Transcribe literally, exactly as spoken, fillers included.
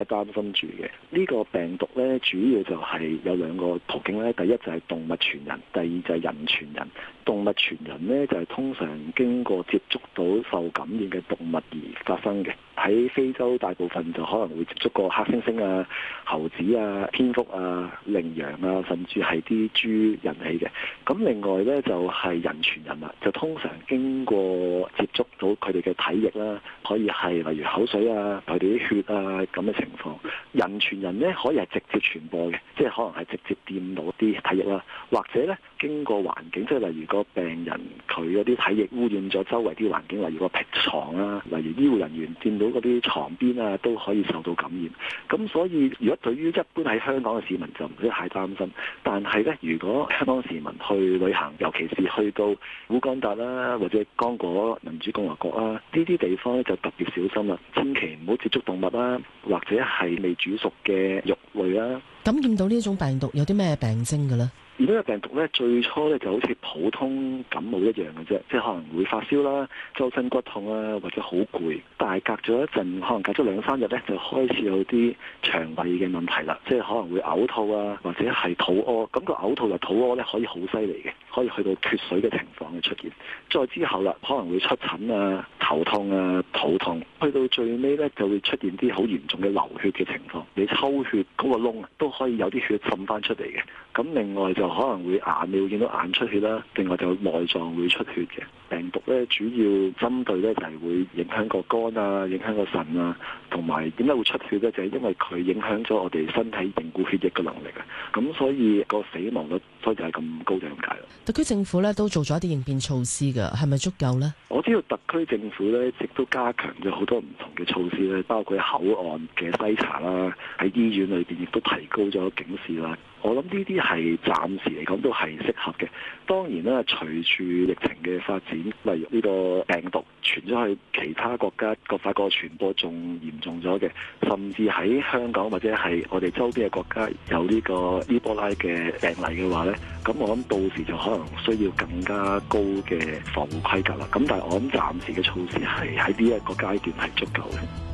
擔心住嘅。呢個病毒咧，主要就係有兩個途徑咧。第一就係動物傳人，第二就係人傳人。動物傳人咧就係通常經過接觸到受感染嘅動物而發生嘅。喺非洲大部分就可能會接觸過黑猩猩啊、猴子啊、蝙蝠啊、羚羊啊，甚至係啲豬引起嘅。咁另外咧就係人傳人啦，就通常經過接觸到佢哋嘅體液啦，可以係例如口水啊、佢哋啲血啊咁嘅情況。人傳人咧可以係直接傳播嘅，即係可能係直接掂到啲體液啦，或者咧經過環境，即係例如個病人佢嗰啲體液污染咗周圍啲環境，例如個病床啊，例如醫護人員掂到嗰啲床邊啊，都可以受到感染。咁所以如果對於一般喺香港嘅市民就唔使太擔心，但係咧如果香港市民去旅行，尤其是去到烏干達啦或者剛果民主共和國啊呢啲地方咧就特別小心啦，千祈唔好接觸動物啦，或者係未煮熟嘅肉類啦。 感染到呢一種病毒有啲咩病徵嘅咧？ 而呢個病毒咧，最初咧就好似普通感冒一樣嘅啫，即係可能會發燒啦、周身骨痛啊，或者好攰。但係隔咗一陣，可能隔咗兩三日咧，就開始有啲腸胃嘅問題啦，即係可能會嘔吐啊，或者係肚屙。咁個嘔吐同肚屙咧可以好犀利嘅，可以去到脫水嘅情況嘅出現。再之後啦，可能會出疹啊、頭痛啊、肚痛。去到最尾咧，就會出現啲好嚴重嘅流血嘅情況。你抽血嗰個窿都可以有啲血滲翻出嚟嘅。咁另外就可能會眼，你會見到眼出血啦。另外就內臟會出血嘅。病毒咧主要針對咧就係會影響個肝啊，影響個腎啊，同埋點解會出血咧？就係因為佢影響咗我哋身體凝固血液嘅能力啊。咁所以個死亡率所以就係咁高，就咁解啦。 特區政府咧都做咗一啲應變措施㗎，係咪足夠呢？ 我知道特區政府咧亦都加強咗好多唔同嘅措施咧，包括口岸嘅篩查啦，喺醫院裏邊亦都提高咗警示啦。我諗呢啲係暫時嚟講都係適合嘅。當然啦，隨住疫情嘅發展，例如呢個病毒傳咗去其他國家，個發覺傳播仲嚴重咗嘅，甚至喺香港或者係我哋周邊嘅國家有呢個伊波拉嘅病例嘅話咧，咁我諗到時就可能需要更加高嘅防護規格啦。咁但係我諗暫時嘅措施係喺呢一個階段係足夠嘅。